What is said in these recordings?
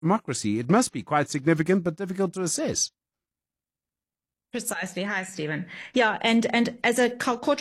democracy, it must be quite significant but difficult to assess. Precisely. Hi, Stephen. Yeah, and as a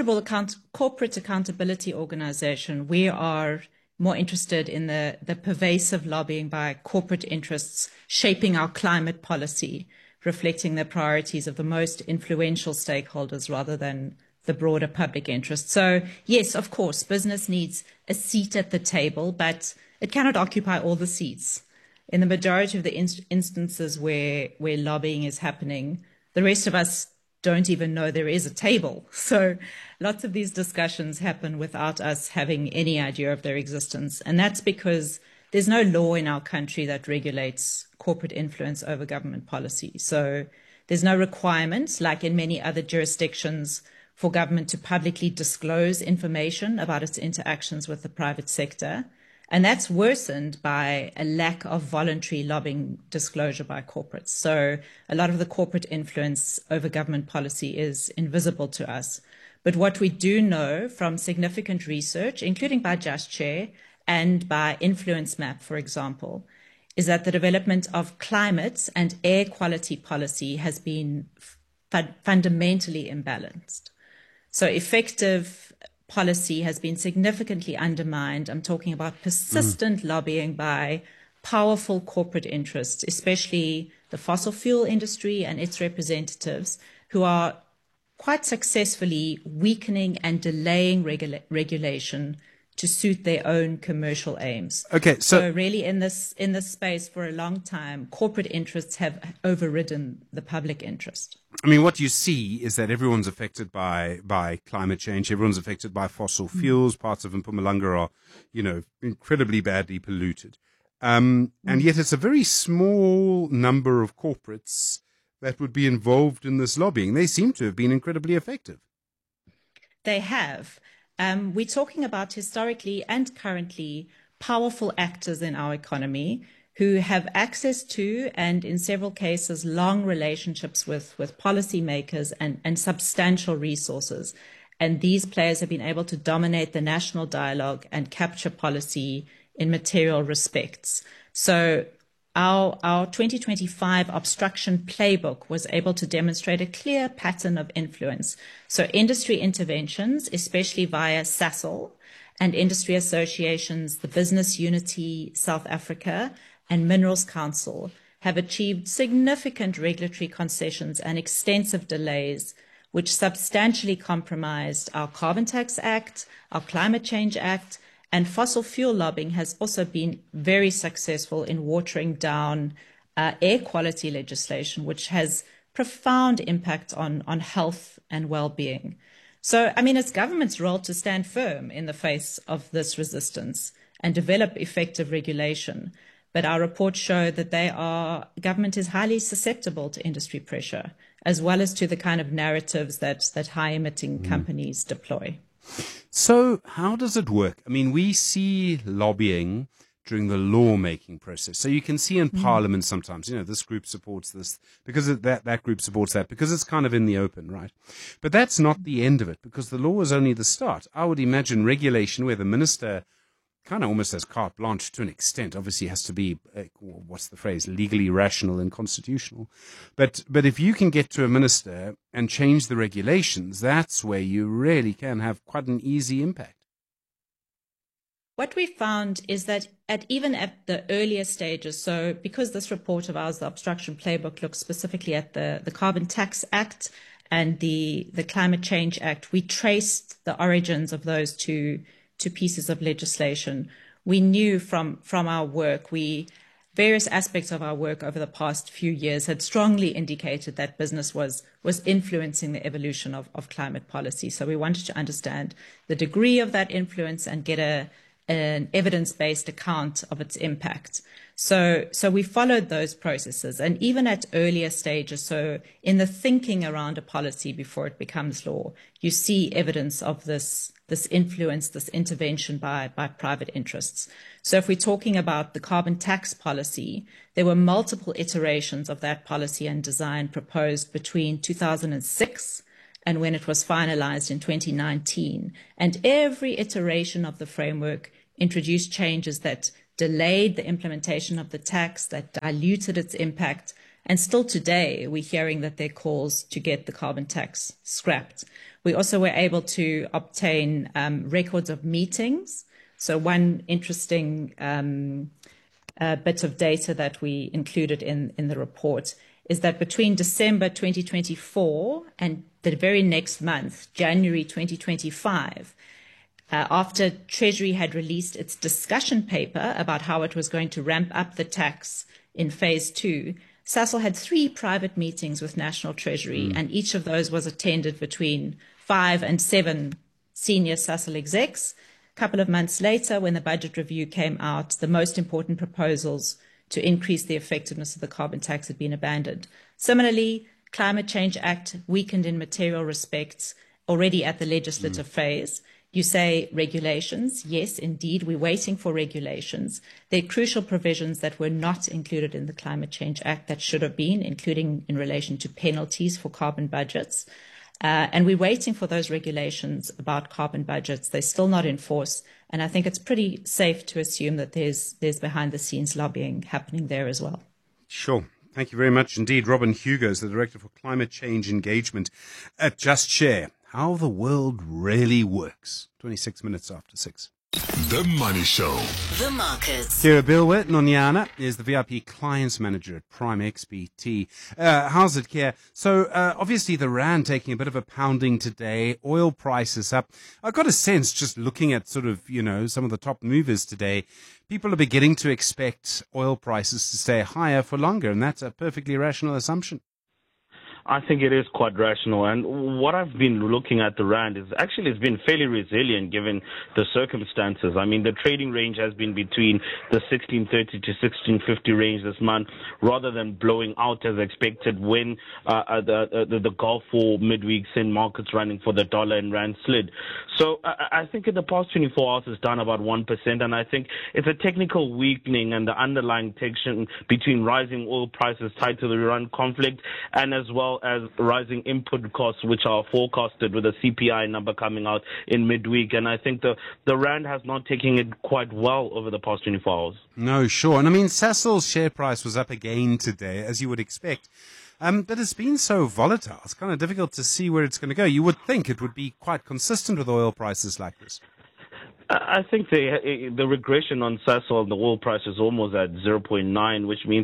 corporate accountability organization, we are more interested in the pervasive lobbying by corporate interests shaping our climate policy, reflecting the priorities of the most influential stakeholders rather than the broader public interest. So, yes, of course, business needs a seat at the table, but it cannot occupy all the seats. In the majority of the instances where lobbying is happening, the rest of us don't even know there is a table. So lots of these discussions happen without us having any idea of their existence. And that's because there's no law in our country that regulates corporate influence over government policy. So there's no requirement, like in many other jurisdictions, for government to publicly disclose information about its interactions with the private sector. And that's worsened by a lack of voluntary lobbying disclosure by corporates. So a lot of the corporate influence over government policy is invisible to us. But what we do know from significant research, including by Just Share and by Influence Map, for example, is that the development of climate and air quality policy has been fundamentally imbalanced. So effective policy has been significantly undermined. I'm talking about persistent lobbying by powerful corporate interests, especially the fossil fuel industry and its representatives, who are quite successfully weakening and delaying regulation to suit their own commercial aims. Okay, so really in this space for a long time, corporate interests have overridden the public interest. I mean, what you see is that everyone's affected by climate change. Everyone's affected by fossil fuels. Parts of Mpumalanga are, incredibly badly polluted. And yet it's a very small number of corporates that would be involved in this lobbying. They seem to have been incredibly effective. They have. We're talking about historically and currently powerful actors in our economy who have access to, and in several cases, long relationships with policymakers and substantial resources. And these players have been able to dominate the national dialogue and capture policy in material respects. So our 2025 obstruction playbook was able to demonstrate a clear pattern of influence. So industry interventions, especially via SASOL and industry associations, the Business Unity South Africa and Minerals Council, have achieved significant regulatory concessions and extensive delays, which substantially compromised our Carbon Tax Act, our Climate Change Act, and fossil fuel lobbying has also been very successful in watering down air quality legislation, which has profound impact on health and well-being. So, I mean, it's government's role to stand firm in the face of this resistance and develop effective regulation. But our reports show that government is highly susceptible to industry pressure, as well as to the kind of narratives that high-emitting companies deploy. So how does it work? I mean, we see lobbying during the lawmaking process. So you can see in Parliament sometimes, this group supports this because that group supports that, because it's kind of in the open, right? But that's not the end of it, because the law is only the start. I would imagine regulation where the minister kind of almost has carte blanche to an extent, obviously has to be, legally rational and constitutional. But if you can get to a minister and change the regulations, that's where you really can have quite an easy impact. What we found is that even at the earlier stages, so because this report of ours, the Obstruction Playbook, looks specifically at the Carbon Tax Act and the Climate Change Act, we traced the origins of those two pieces of legislation. We knew from our work, various aspects of our work over the past few years had strongly indicated that business was influencing the evolution of climate policy. So we wanted to understand the degree of that influence and get an evidence-based account of its impact. So we followed those processes, and even at earlier stages, so in the thinking around a policy before it becomes law, you see evidence of this influence, this intervention by private interests. So if we're talking about the carbon tax policy, there were multiple iterations of that policy and design proposed between 2006 and when it was finalized in 2019. And every iteration of the framework introduced changes that delayed the implementation of the tax, that diluted its impact. And still today, we're hearing that there are calls to get the carbon tax scrapped. We also were able to obtain records of meetings. So one interesting bit of data that we included in the report is that between December 2024 and the very next month, January 2025, after Treasury had released its discussion paper about how it was going to ramp up the tax in phase 2, Sasol had 3 private meetings with National Treasury, and each of those was attended between 5 and 7 senior Sasol execs. A couple of months later, when the budget review came out, the most important proposals to increase the effectiveness of the carbon tax had been abandoned. Similarly, Climate Change Act weakened in material respects already at the legislative phase. You say regulations. Yes, indeed, we're waiting for regulations. There are crucial provisions that were not included in the Climate Change Act that should have been, including in relation to penalties for carbon budgets. And we're waiting for those regulations about carbon budgets. They're still not in force. And I think it's pretty safe to assume that there's behind-the-scenes lobbying happening there as well. Sure. Thank you very much indeed. Robin Hugo is the Director for Climate Change Engagement at Just Share. How the world really works. 26 minutes after 6. The Money Show. The Markets. Kira Bilwe Nonyana is the VIP Clients Manager at Prime XBT. How's it, Kira? So, obviously the Rand taking a bit of a pounding today. Oil prices up. I got a sense just looking at sort of, some of the top movers today. People are beginning to expect oil prices to stay higher for longer, and that's a perfectly rational assumption. I think it is quite rational, and what I've been looking at the Rand is actually it's been fairly resilient given the circumstances. I mean, the trading range has been between the 1630 to 1650 range this month, rather than blowing out as expected when the Gulf War midweek sent markets running for the dollar and Rand slid. So I think in the past 24 hours it's down about 1%, and I think it's a technical weakening and the underlying tension between rising oil prices tied to the Iran conflict and as well as rising input costs, which are forecasted with a CPI number coming out in midweek. And I think the Rand has not taken it quite well over the past 24 hours. No, sure. And I mean, Sasol's share price was up again today, as you would expect. But it's been so volatile. It's kind of difficult to see where it's going to go. You would think it would be quite consistent with oil prices like this. I think the regression on Sasol and the oil price is almost at 0.9, which means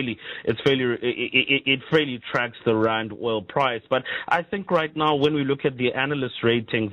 it fairly tracks the Rand oil price. But I think right now, when we look at the analyst ratings,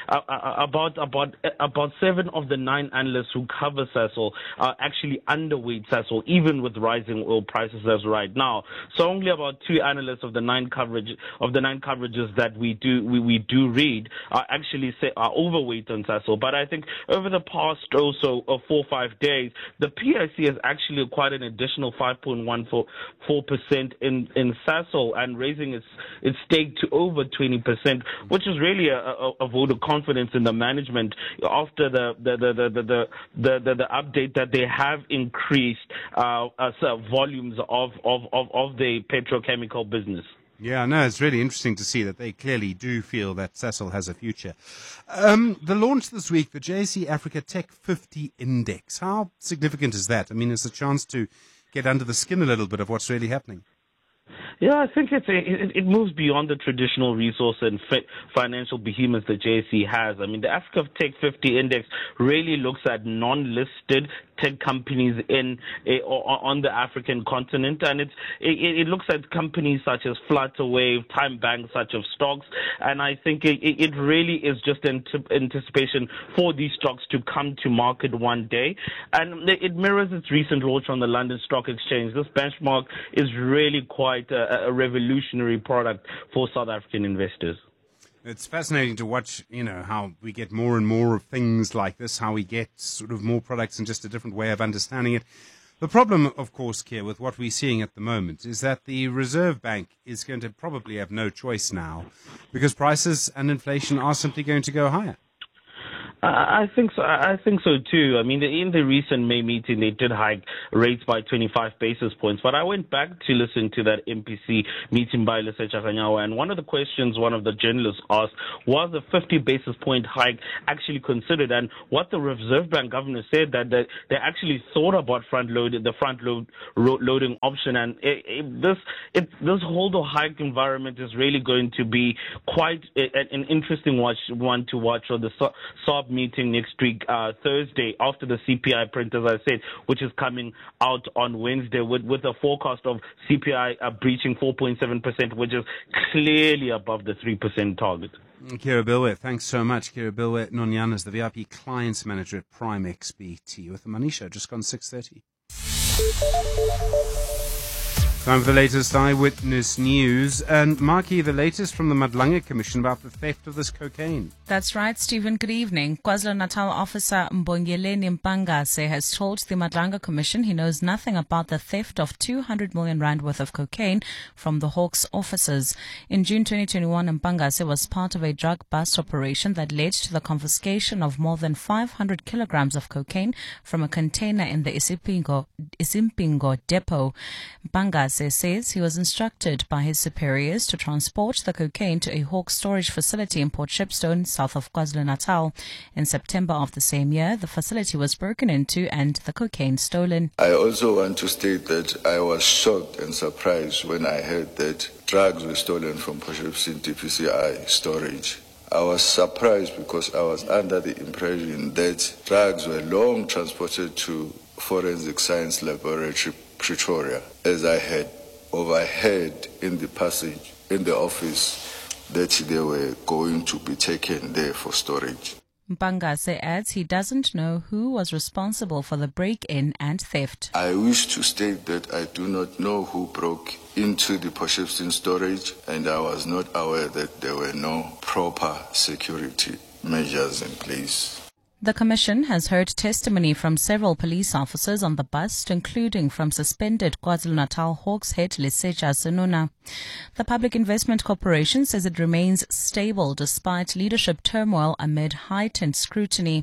about 7 of the 9 analysts who cover Sasol are actually underweight Sasol, even with rising oil prices as right now. So only about 2 analysts of the 9 coverages that we do read are actually are overweight on Sasol. But I think over the past also 4 or 5 days, the PIC has actually acquired an additional 5.14% in Sasol and raising its stake to over 20%, which is really a vote of confidence in the management after the update that they have increased volumes of the petrochemical business. Yeah, no, it's really interesting to see that they clearly do feel that Sasol has a future. The launch this week, the JSE Africa Tech 50 Index. How significant is that? I mean, it's a chance to get under the skin a little bit of what's really happening. Yeah, I think it moves beyond the traditional resource and financial behemoths that JSE has. I mean, the Africa Tech 50 Index really looks at non-listed tech companies on the African continent, and it looks at companies such as Flutterwave, TimeBank, such as stocks, and I think it really is just anticipation for these stocks to come to market one day, and it mirrors its recent launch on the London Stock Exchange. This benchmark is really quite a revolutionary product for South African investors. It's fascinating to watch, how we get more and more of things like this, how we get sort of more products and just a different way of understanding it. The problem, of course, Keir, with what we're seeing at the moment is that the Reserve Bank is going to probably have no choice now because prices and inflation are simply going to go higher. I think so. I think so too. I mean, in the recent May meeting, they did hike rates by 25 basis points. But I went back to listen to that MPC meeting by Lesetja Kganyago, and one of the questions one of the journalists asked was the 50 basis point hike actually considered. And what the Reserve Bank governor said that they actually thought about loading option, and this hold or hike environment is really going to be quite an interesting one to watch on the SARB meeting next week, Thursday, after the CPI print, as I said, which is coming out on Wednesday, with a forecast of CPI breaching 4.7%, which is clearly above the 3% target. Kira Bilwe, thanks so much. Kira Bilwe Nonyana is the VIP Clients Manager at Prime XBT with the Money Show, just gone 6:30. Time for the latest Eyewitness News. And Marky, the latest from the Madlanga Commission about the theft of this cocaine. That's right, Stephen. Good evening. KwaZulu-Natal officer Mbongeleni Mpangase has told the Madlanga Commission he knows nothing about the theft of 200 million rand worth of cocaine from the Hawks officers. In June 2021, Mpangase was part of a drug bust operation that led to the confiscation of more than 500 kilograms of cocaine from a container in the Isimpingo depot. Mpangase says he was instructed by his superiors to transport the cocaine to a Hawk storage facility in Port Shepstone, south of KwaZulu-Natal. In September of the same year, the facility was broken into and the cocaine stolen. I also want to state that I was shocked and surprised when I heard that drugs were stolen from Port Shepstone DPCI storage. I was surprised because I was under the impression that drugs were long transported to Forensic Science Laboratory Pretoria, as I had overheard in the passage in the office that they were going to be taken there for storage. Mpangase adds he doesn't know who was responsible for the break-in and theft. I wish to state that I do not know who broke into the Port Shepstone storage, and I was not aware that there were no proper security measures in place. The Commission has heard testimony from several police officers on the bust, including from suspended KwaZulu-Natal Hawks head Lesetja Senuna. The Public Investment Corporation says it remains stable despite leadership turmoil amid heightened scrutiny.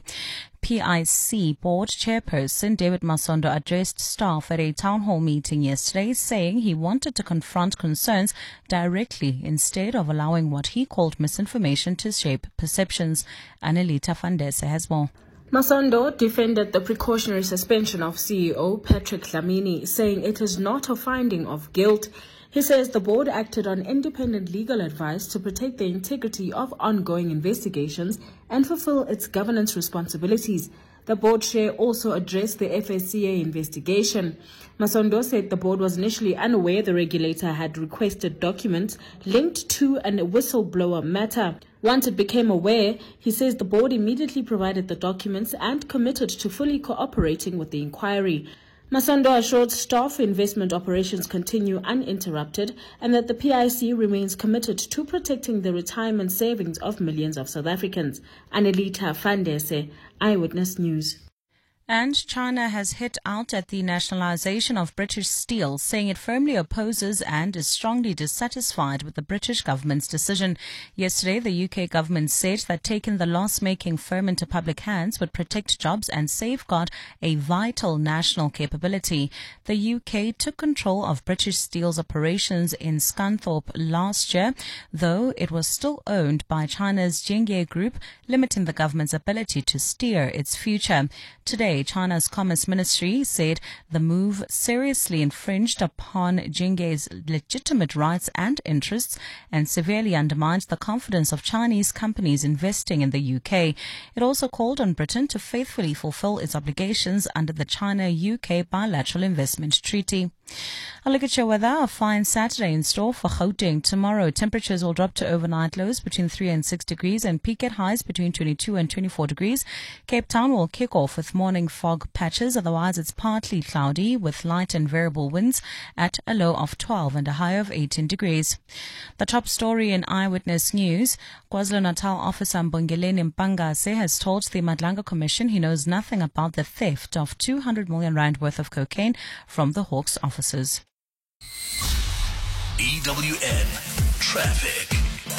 PIC board chairperson David Masondo addressed staff at a town hall meeting yesterday, saying he wanted to confront concerns directly instead of allowing what he called misinformation to shape perceptions. Anelita Fandese has more. Masondo defended the precautionary suspension of CEO Patrick Dlamini, saying it is not a finding of guilt. He says the board acted on independent legal advice to protect the integrity of ongoing investigations and fulfill its governance responsibilities. The board chair also addressed the FSCA investigation. Masondo said the board was initially unaware the regulator had requested documents linked to a whistleblower matter. Once it became aware, he says the board immediately provided the documents and committed to fully cooperating with the inquiry. Masondo assured staff investment operations continue uninterrupted and that the PIC remains committed to protecting the retirement savings of millions of South Africans. Anelita Fandese, Eyewitness News. And China has hit out at the nationalization of British Steel, saying it firmly opposes and is strongly dissatisfied with the British government's decision. Yesterday, the UK government said that taking the loss-making firm into public hands would protect jobs and safeguard a vital national capability. The UK took control of British Steel's operations in Scunthorpe last year, though it was still owned by China's Jingye Group, limiting the government's ability to steer its future. Today, China's Commerce Ministry said the move seriously infringed upon Jingye's legitimate rights and interests and severely undermined the confidence of Chinese companies investing in the UK. It also called on Britain to faithfully fulfill its obligations under the China-UK Bilateral Investment Treaty. A look at your weather. A fine Saturday in store for Gauteng. Tomorrow, temperatures will drop to overnight lows between 3 and 6 degrees and peak at highs between 22 and 24 degrees. Cape Town will kick off with morning fog patches. Otherwise, it's partly cloudy with light and variable winds at a low of 12 and a high of 18 degrees. The top story in Eyewitness News. KwaZulu-Natal officer Mbongeleni Mpangase has told the Madlanga Commission he knows nothing about the theft of 200 million rand worth of cocaine from the Hawks officers. EWN Traffic.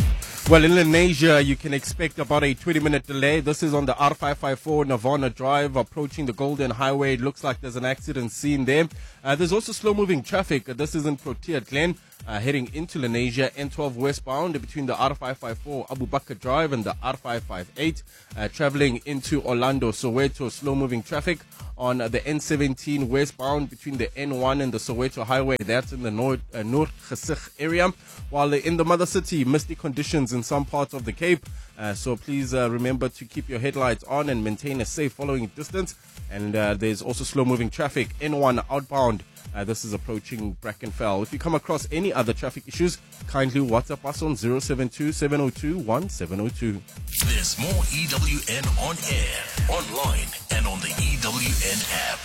Well, in Lenasia, you can expect about a 20-minute delay. This is on the R554 Nirvana Drive approaching the Golden Highway. It looks like there's an accident scene there. There's also slow-moving traffic. This is in Protea Glen. Heading into Lenasia, N12 westbound between the R554 Abu Bakr Drive and the R558. Traveling into Orlando, Soweto, slow-moving traffic on the N17 westbound between the N1 and the Soweto Highway. That's in the Noord Gesig area. While in the mother city, misty conditions in some parts of the Cape. So please remember to keep your headlights on and maintain a safe following distance. And there's also slow-moving traffic. N1 outbound. This is approaching Brackenfell. If you come across any other traffic issues, kindly WhatsApp us on 072-702-1702. There's more EWN on air, online, and on the EWN app.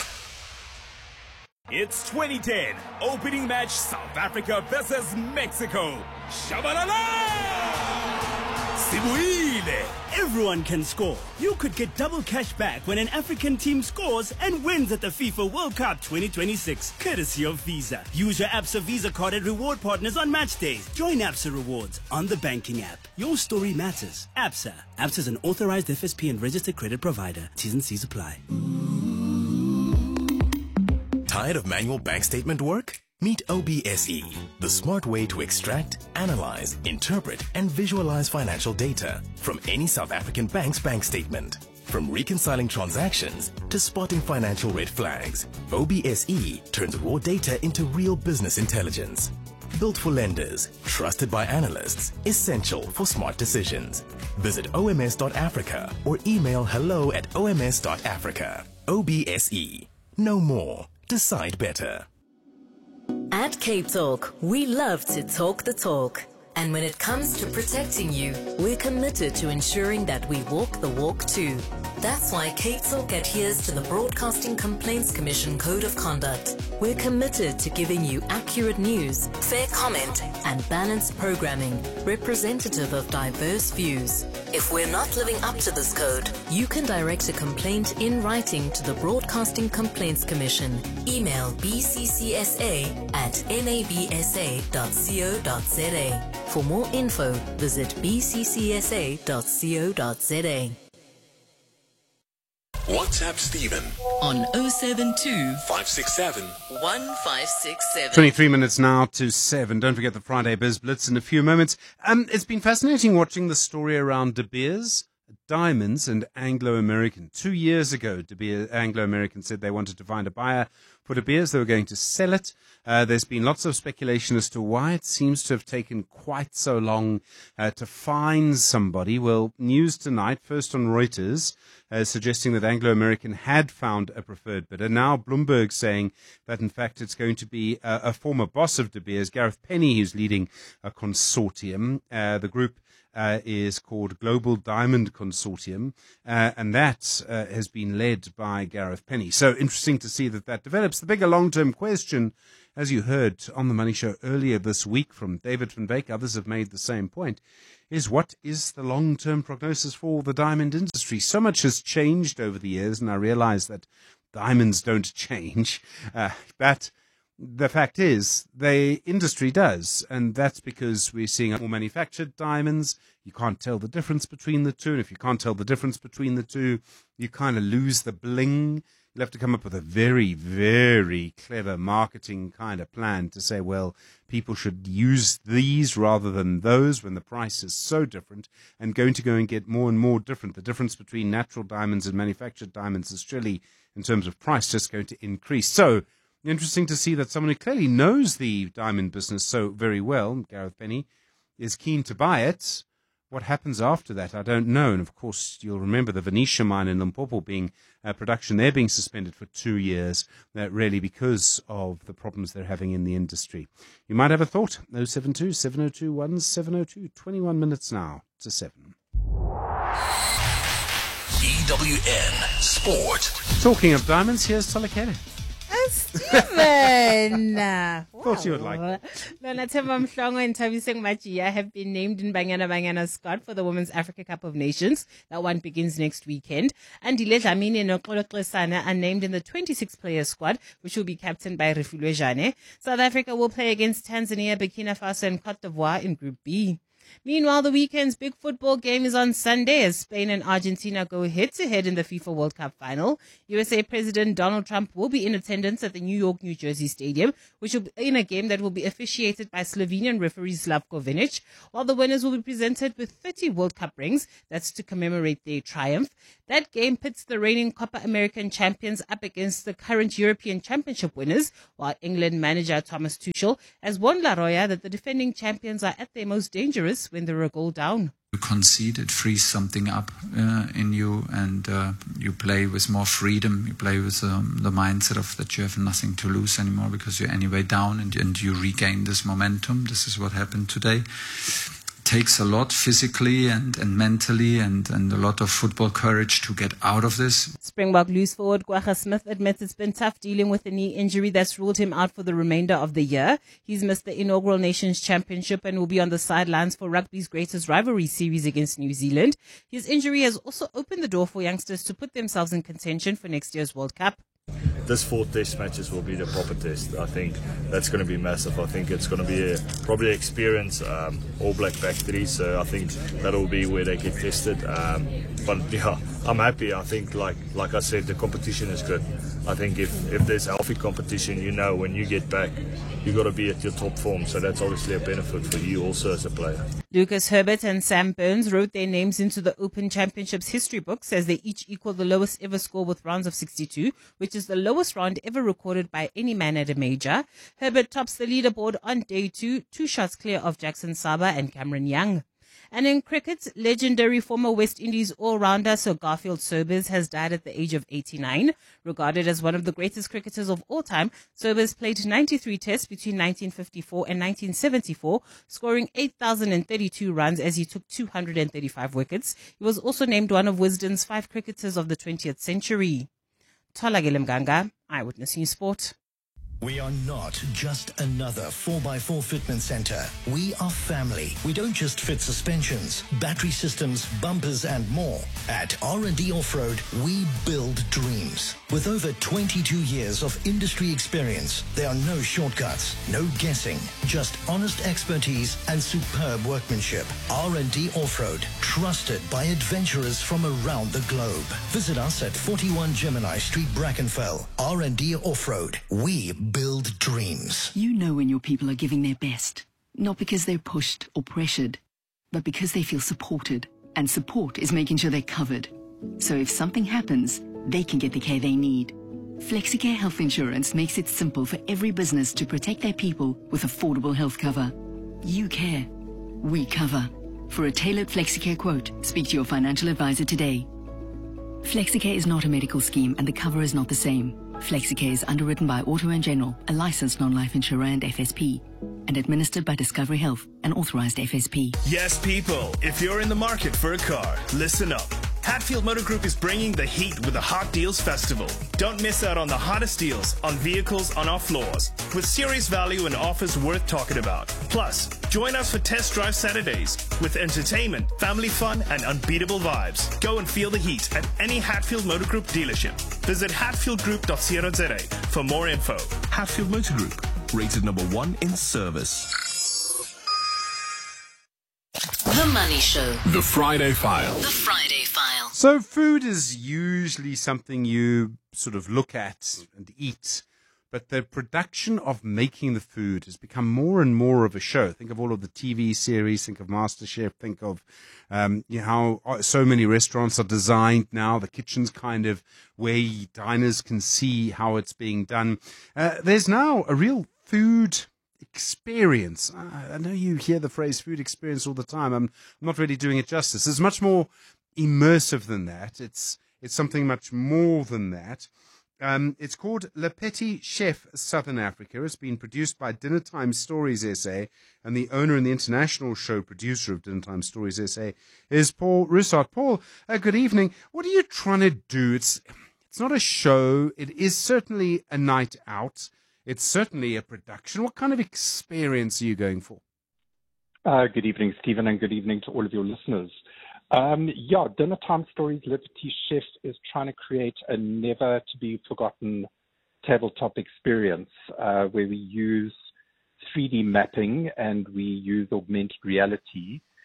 It's 2010, opening match South Africa versus Mexico. Shabalala! Sibuile! Everyone can score. You could get double cash back when an African team scores and wins at the FIFA World Cup 2026, courtesy of Visa. Use your ABSA Visa card at reward partners on match days. Join ABSA Rewards on the banking app. Your story matters. ABSA. ABSA is an authorized FSP and registered credit provider. T's and C's apply. Tired of manual bank statement work? Meet OBSE, the smart way to extract, analyze, interpret, and visualize financial data from any South African bank's bank statement. From reconciling transactions to spotting financial red flags, OBSE turns raw data into real business intelligence. Built for lenders, trusted by analysts, essential for smart decisions. Visit oms.africa or email hello@oms.africa. OBSE. Know more. Decide better. At Cape Talk, we love to talk the talk. And when it comes to protecting you, we're committed to ensuring that we walk the walk too. That's why Cape Talk adheres to the Broadcasting Complaints Commission Code of Conduct. We're committed to giving you accurate news, fair comment, and balanced programming, representative of diverse views. If we're not living up to this code, you can direct a complaint in writing to the Broadcasting Complaints Commission. Email bccsa@nabsa.co.za. For more info, visit bccsa.co.za. WhatsApp Stephen on 072 567 1567. 23 minutes now to 7. Don't forget the Friday Biz Blitz in a few moments. It's been fascinating watching the story around De Beers, Diamonds and Anglo American. 2 years ago, De Beers, Anglo American said they wanted to find a buyer for De Beers. They were going to sell it. There's been lots of speculation as to why it seems to have taken quite so long to find somebody. Well, news tonight, first on Reuters, suggesting that Anglo American had found a preferred bidder. Now Bloomberg saying that, in fact, it's going to be a former boss of De Beers, Gareth Penny, who's leading a consortium. The group is called Global Diamond Consortium, and that has been led by Gareth Penny. So interesting to see that develops. The bigger long-term question, as you heard on the Money Show earlier this week from David van Wyk, others have made the same point, is what is the long-term prognosis for the diamond industry? So much has changed over the years, and I realize that diamonds don't change, but the fact is, the industry does, and that's because we're seeing more manufactured diamonds. You can't tell the difference between the two, and if you can't tell the difference between the two, you kind of lose the bling. You'll have to come up with a very, very clever marketing kind of plan to say, well, people should use these rather than those when the price is so different, and going to go and get more and more different. The difference between natural diamonds and manufactured diamonds is surely, in terms of price, just going to increase. So, interesting to see that someone who clearly knows the diamond business so very well, Gareth Penny, is keen to buy it. What happens after that, I don't know. And, of course, you'll remember the Venetia mine in Limpopo being production there being suspended for 2 years, really because of the problems they're having in the industry. You might have a thought. 072 702 1702. 21 minutes now to 7. EWN Sport. Talking of diamonds, here's Tolakele. Stephen! Thought you would like it. Lona Themba Mhlongo and Thabiseng Machia have been named in Banyana squad for the Women's Africa Cup of Nations. That one begins next weekend. And Dile Dlamini and Oxolo Xesana are named in the 26-player squad, which will be captained by Refilwe Jane. South Africa will play against Tanzania, Burkina Faso and Cote d'Ivoire in Group B. Meanwhile, the weekend's big football game is on Sunday as Spain and Argentina go head-to-head in the FIFA World Cup final. USA President Donald Trump will be in attendance at the New York, New Jersey Stadium, which will be in a game that will be officiated by Slovenian referee Slavko Vinic, while the winners will be presented with 30 World Cup rings. That's to commemorate their triumph. That game pits the reigning Copa American champions up against the current European Championship winners, while England manager Thomas Tuchel has warned La Roya that the defending champions are at their most dangerous when they're a goal down. You concede, it frees something up in you, and you play with more freedom. You play with the mindset of that you have nothing to lose anymore because you're anyway down, and you regain this momentum. This is what happened today. Takes a lot physically and mentally and a lot of football courage to get out of this. Springbok loose forward Kwagga Smith admits it's been tough dealing with a knee injury that's ruled him out for the remainder of the year. He's missed the inaugural Nations Championship and will be on the sidelines for rugby's greatest rivalry series against New Zealand. His injury has also opened the door for youngsters to put themselves in contention for next year's World Cup. This 4 test matches will be the proper test. I think that's going to be massive. I think it's going to be probably experience All Black factory, so I think that'll be where they get tested. But yeah, I'm happy. I think like I said, the competition is good. I think if there's healthy competition, when you get back, you got to be at your top form. So that's obviously a benefit for you also as a player. Lucas Herbert and Sam Burns wrote their names into the Open Championships history books as they each equal the lowest ever score with rounds of 62, which is the lowest round ever recorded by any man at a major. Herbert tops the leaderboard on day 2, 2 shots clear of Jackson Saba and Cameron Young. And in cricket, legendary former West Indies all-rounder Sir Garfield Sobers has died at the age of 89. Regarded as one of the greatest cricketers of all time, Sobers played 93 tests between 1954 and 1974, scoring 8,032 runs as he took 235 wickets. He was also named one of Wisden's 5 cricketers of the 20th century. Tholakele Mganga, Eyewitness News Sport. We are not just another 4x4 fitment center. We are family. We don't just fit suspensions, battery systems, bumpers, and more. At R&D Off-Road, we build dreams. With over 22 years of industry experience, there are no shortcuts, no guessing, just honest expertise and superb workmanship. R&D Off-Road, trusted by adventurers from around the globe. Visit us at 41 Gemini Street, Brackenfell. R&D Off-Road, we build dreams. You know when your people are giving their best, not because they're pushed or pressured, but because they feel supported. And support is making sure they're covered. So if something happens, they can get the care they need. FlexiCare Health Insurance makes it simple for every business to protect their people with affordable health cover. You care. We cover. For a tailored FlexiCare quote, speak to your financial advisor today. FlexiCare is not a medical scheme and the cover is not the same. FlexiCare is underwritten by Auto & General, a licensed non-life insurer and FSP, and administered by Discovery Health, an authorized FSP. Yes, people, if you're in the market for a car, listen up. Hatfield Motor Group is bringing the heat with the Hot Deals Festival. Don't miss out on the hottest deals on vehicles on our floors, with serious value and offers worth talking about. Plus, join us for Test Drive Saturdays with entertainment, family fun, and unbeatable vibes. Go and feel the heat at any Hatfield Motor Group dealership. Visit hatfieldgroup.co.za for more info. Hatfield Motor Group, rated number 1 in service. The Money Show. The Friday File. The Friday File. So food is usually something you sort of look at and eat, but the production of making the food has become more and more of a show. Think of all of the TV series, think of MasterChef, think of how so many restaurants are designed now. The kitchen's kind of where diners can see how it's being done. There's now a real food experience. I know you hear the phrase food experience all the time. I'm not really doing it justice. It's much more immersive than that. It's something much more than that. It's called Le Petit Chef Southern Africa. It's been produced by Dinner Time Stories SA, and the owner and the international show producer of Dinner Time Stories SA is Paul Russard. Paul, good evening. What are you trying to do? It's not a show. It is certainly a night out. It's certainly a production. What kind of experience are you going for? Good evening, Stephen, and good evening to all of your listeners. Dinner Time Stories, Le Petit Chef is trying to create a never-to-be-forgotten tabletop experience where we use 3D mapping and we use augmented reality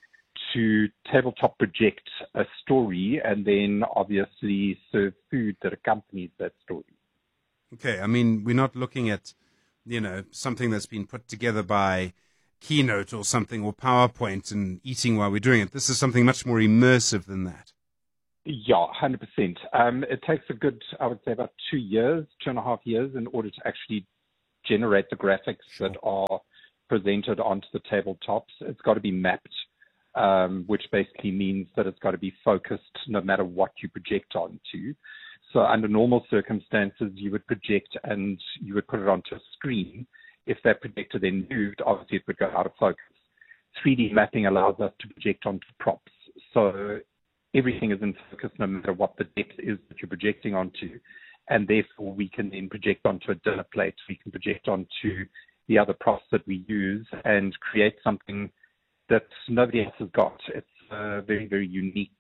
to tabletop project a story and then obviously serve food that accompanies that story. Okay, I mean, we're not looking at, something that's been put together by Keynote or something or PowerPoint and eating while we're doing it. This is something much more immersive than that. Yeah, 100%. It takes a good, I would say, about 2.5 years in order to actually generate the graphics that are presented onto the tabletops. It's got to be mapped, which basically means that it's got to be focused no matter what you project onto. So under normal circumstances, you would project and you would put it onto a screen. If that projector then moved, obviously it would go out of focus. 3D mapping allows us to project onto props. So everything is in focus no matter what the depth is that you're projecting onto. And therefore, we can then project onto a dinner plate. We can project onto the other props that we use and create something that nobody else has got. It's a very, very unique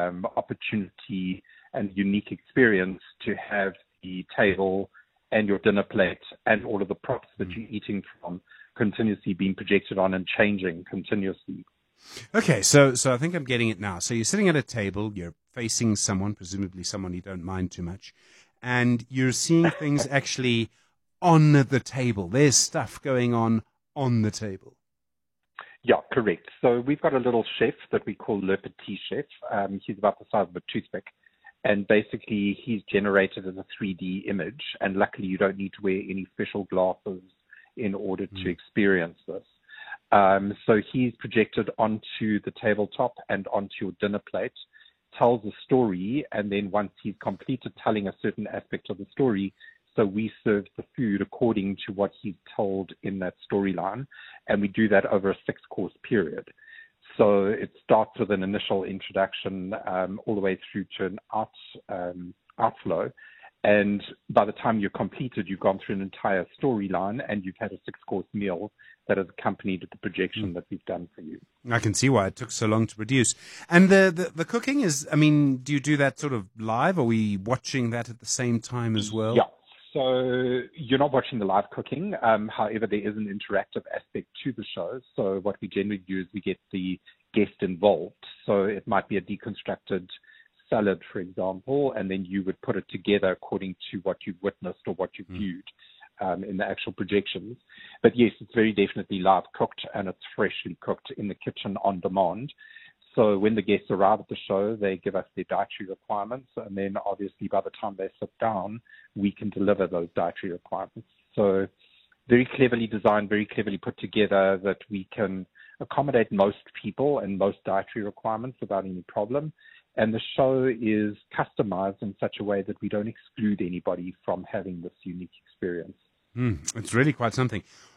opportunity and unique experience to have the table and your dinner plate and all of the props that you're eating from continuously being projected on and changing continuously. Okay, so I think I'm getting it now. So you're sitting at a table, you're facing someone, presumably someone you don't mind too much, and you're seeing things actually on the table. There's stuff going on the table. Yeah, correct. So we've got a little chef that we call Le Petit Chef. He's about the size of a toothpick. And basically, he's generated as a 3D image. And luckily, you don't need to wear any special glasses in order to experience this. So he's projected onto the tabletop and onto your dinner plate, tells a story, and then once he's completed telling a certain aspect of the story, so we serve the food according to what he's told in that storyline, and we do that over a 6-course period. So it starts with an initial introduction all the way through to an outflow. And by the time you're completed, you've gone through an entire storyline and you've had a 6-course meal that has accompanied the projection that we've done for you. I can see why it took so long to produce. And the cooking is, I mean, do you do that sort of live? Are we watching that at the same time as well? Yeah. So you're not watching the live cooking. However, there is an interactive aspect to the show. So what we generally do is we get the guest involved. So it might be a deconstructed salad, for example, and then you would put it together according to what you've witnessed or what you've viewed in the actual projections. But yes, it's very definitely live cooked and it's freshly cooked in the kitchen on demand. So when the guests arrive at the show, they give us their dietary requirements, and then obviously by the time they sit down, we can deliver those dietary requirements. So very cleverly designed, very cleverly put together that we can accommodate most people and most dietary requirements without any problem. And the show is customized in such a way that we don't exclude anybody from having this unique experience. It's really quite something.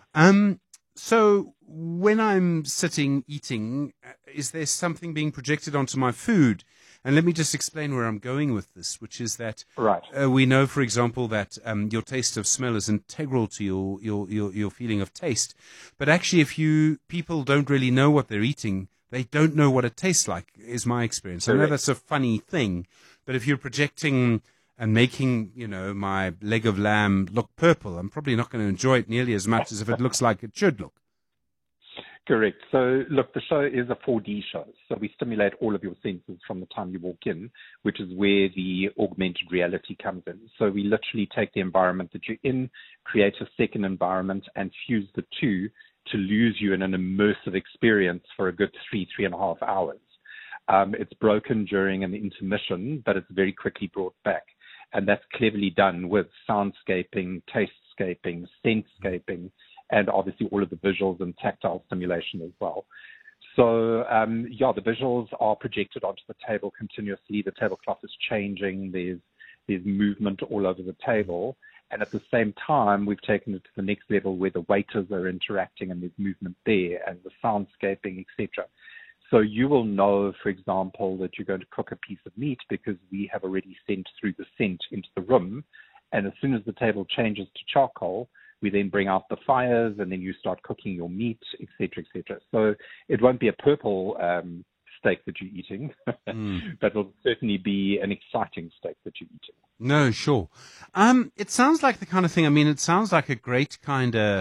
So when I'm sitting eating, is there something being projected onto my food? And let me just explain where I'm going with this, which is that we know, for example, that your taste of smell is integral to your feeling of taste. But actually, if people don't really know what they're eating, they don't know what it tastes like, is my experience. Correct. I know that's a funny thing, but if you're projecting and making, my leg of lamb look purple, I'm probably not going to enjoy it nearly as much as if it looks like it should look. Correct. So, look, the show is a 4D show. So we stimulate all of your senses from the time you walk in, which is where the augmented reality comes in. So we literally take the environment that you're in, create a second environment, and fuse the two to lose you in an immersive experience for a good 3.5 hours. It's broken during an intermission, but it's very quickly brought back. And that's cleverly done with soundscaping, tastescaping, scentscaping, and obviously all of the visuals and tactile stimulation as well. So, the visuals are projected onto the table continuously. The tablecloth is changing. There's movement all over the table. And at the same time, we've taken it to the next level where the waiters are interacting and there's movement there and the soundscaping, etc. So you will know, for example, that you're going to cook a piece of meat because we have already sent through the scent into the room. And as soon as the table changes to charcoal, we then bring out the fires and then you start cooking your meat, etc., etc. So it won't be a purple steak that you're eating, but it'll certainly be an exciting steak that you're eating. No, sure. It sounds like the kind of thing, it sounds like a great kind of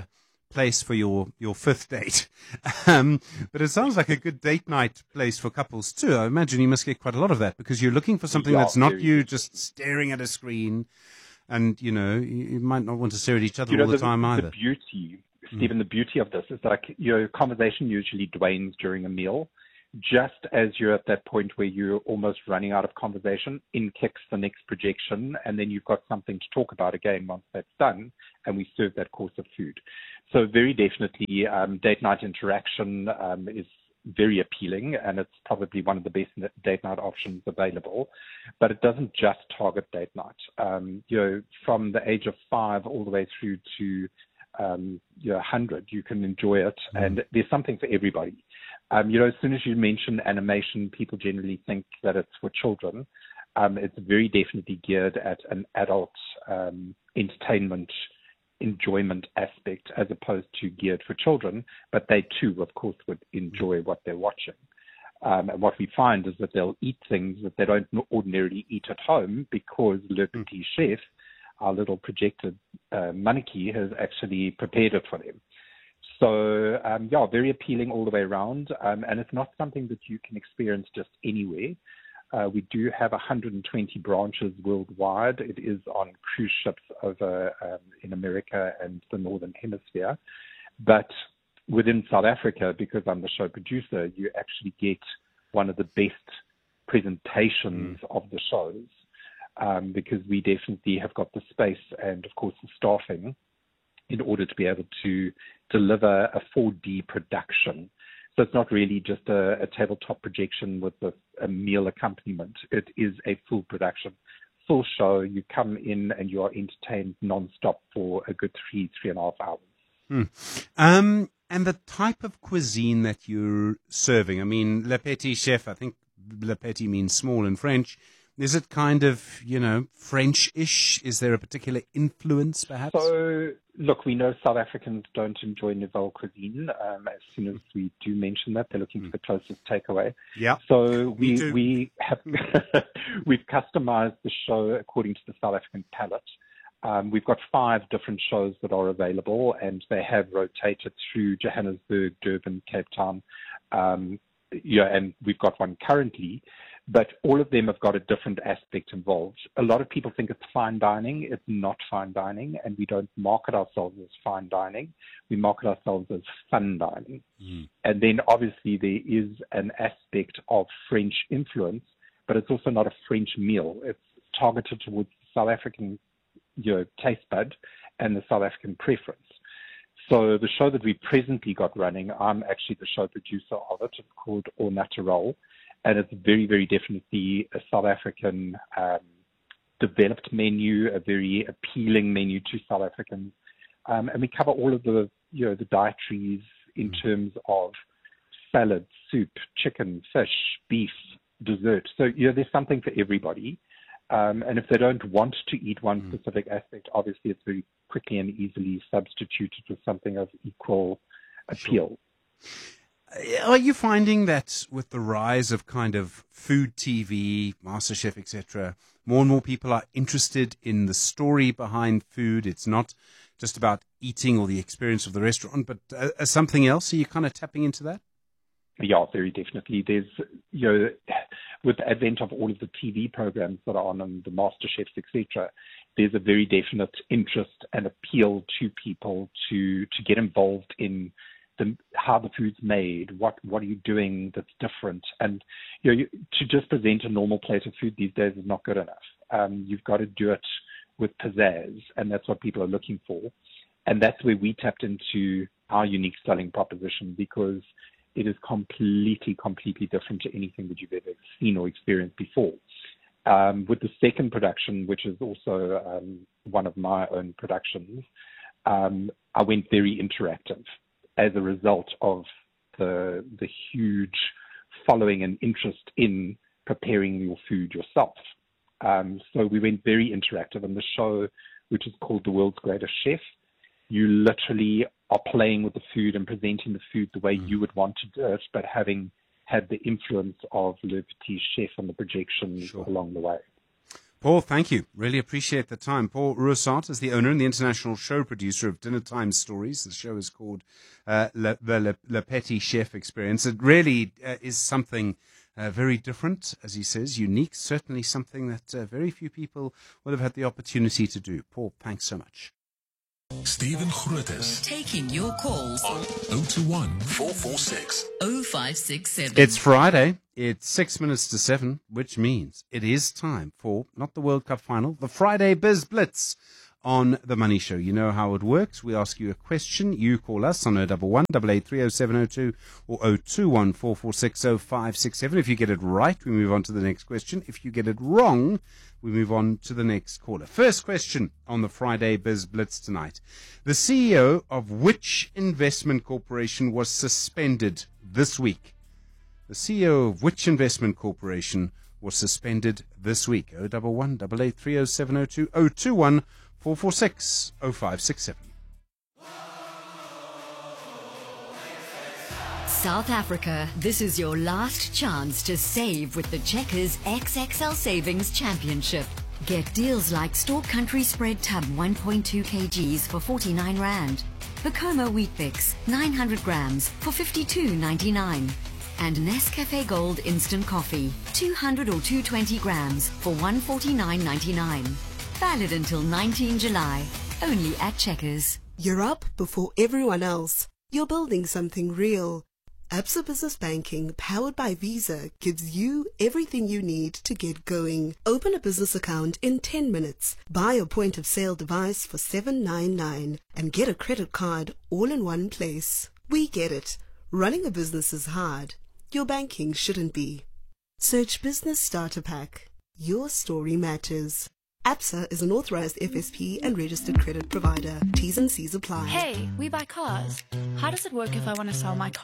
place for your fifth date. But it sounds like a good date night place for couples too. I imagine you must get quite a lot of that because you're looking for something that's not you just staring at a screen. And, you might not want to stare at each other all the time either. The beauty, Stephen, the beauty of this is conversation usually dwanes during a meal. Just as you're at that point where you're almost running out of conversation, in kicks the next projection, and then you've got something to talk about again once that's done, and we serve that course of food. So very definitely date night interaction is very appealing, and it's probably one of the best date night options available. But it doesn't just target date night. From the age of 5 all the way through to 100, you can enjoy it, and there's something for everybody. As soon as you mention animation, people generally think that it's for children. It's very definitely geared at an adult entertainment enjoyment aspect as opposed to geared for children, but they too, of course, would enjoy what they're watching. And what we find is that they'll eat things that they don't ordinarily eat at home because Le Petit Chef, our little projected mannequin, has actually prepared it for them. So, very appealing all the way around. And it's not something that you can experience just anywhere. We do have 120 branches worldwide. It is on cruise ships over in America and the Northern Hemisphere. But within South Africa, because I'm the show producer, you actually get one of the best presentations of the shows because we definitely have got the space and, of course, the staffing in order to be able to deliver a 4D production. So it's not really just a tabletop projection with a meal accompaniment. It is a full production, full show. You come in and you are entertained non-stop for a good 3.5 hours. And the type of cuisine that you're serving, I mean, Le Petit Chef, I think Le Petit means small in French. Is it kind of, French-ish? Is there a particular influence, perhaps? So, look, we know South Africans don't enjoy nouvelle cuisine. As soon as we do mention that, they're looking for the closest takeaway. Yeah. So we have we've customized the show according to the South African palate. We've got 5 different shows that are available, and they have rotated through Johannesburg, Durban, Cape Town, and we've got one currently. But all of them have got a different aspect involved. A lot of people think it's fine dining. It's not fine dining, and we don't market ourselves as fine dining. We market ourselves as fun dining. And then obviously there is an aspect of French influence, but it's also not a French meal. It's targeted towards the South African taste bud and the South African preference. So the show that we presently got running, I'm actually the show producer of it. It's called Au Naturel. And it's very, very definitely a South African developed menu, a very appealing menu to South Africans. And we cover all of the, the dietaries in terms of salad, soup, chicken, fish, beef, dessert. So, there's something for everybody. And if they don't want to eat one specific aspect, obviously it's very quickly and easily substituted with something of equal appeal. Are you finding that with the rise of kind of food TV, MasterChef, etc., more and more people are interested in the story behind food? It's not just about eating or the experience of the restaurant, but something else? Are you kind of tapping into that? Yeah, very definitely. There's, with the advent of all of the TV programs that are on and the MasterChefs, etc., there's a very definite interest and appeal to people to get involved in how the food's made, what are you doing that's different, and to just present a normal plate of food these days is not good enough. You've got to do it with pizzazz, and that's what people are looking for, and that's where we tapped into our unique selling proposition because it is completely different to anything that you've ever seen or experienced before. With the second production, which is also one of my own productions, I went very interactive as a result of the huge following and interest in preparing your food yourself. So we went very interactive, and the show, which is called The World's Greatest Chef, you literally are playing with the food and presenting the food the way you would want to do it, but having had the influence of Le Petit Chef and the projections along the way. Paul, thank you. Really appreciate the time. Paul Roussat is the owner and the international show producer of Dinner Time Stories. The show is called the Le Petit Chef Experience. It really is something very different, as he says, unique, certainly something that very few people will have had the opportunity to do. Paul, thanks so much. Stephen Grootes. Taking your calls on 021 446 0567. It's Friday. It's 6 minutes to 7, which means it is time for, not the World Cup final, the Friday Biz Blitz on The Money Show. You know how it works. We ask you a question. You call us on 011 8830702 or 021 446 0567. If you get it right, we move on to the next question. If you get it wrong, we move on to the next caller. First question on the Friday Biz Blitz tonight. The CEO of which investment corporation was suspended this week? The CEO of which investment corporation was suspended this week? 011 8830702 021 446 0567. South Africa, this is your last chance to save with the Checkers XXL Savings Championship. Get deals like Store Country Spread Tub 1.2 kgs for 49 Rand. Pacoma Wheat Bix 900 grams for 52.99. And Nescafe Gold Instant Coffee 200 or 220 grams for 149.99. Valid until 19 July. Only at Checkers. You're up before everyone else. You're building something real. Absa Business Banking, powered by Visa, gives you everything you need to get going. Open a business account in 10 minutes. Buy a point-of-sale device for $7.99 and get a credit card all in one place. We get it. Running a business is hard. Your banking shouldn't be. Search Business Starter Pack. Your story matters. Absa is an authorized FSP and registered credit provider. T's and C's apply. Hey, we buy cars. How does it work if I want to sell my car?